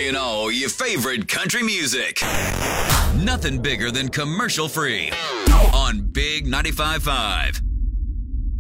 Playing all your favorite country music. Nothing bigger than commercial free on Big 95.5.